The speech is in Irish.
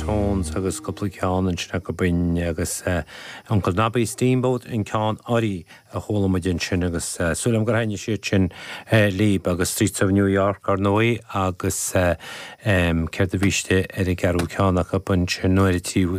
Tones agus cúpla ceann an sinna go bain agus Uncle Nobby Steamboat in ceann orí a chólamidin sin agus súlam gur haine siad sin líb agus Streets of New York ar nói agus ceir de bhíste ar i garú ceannach a bun sin nuir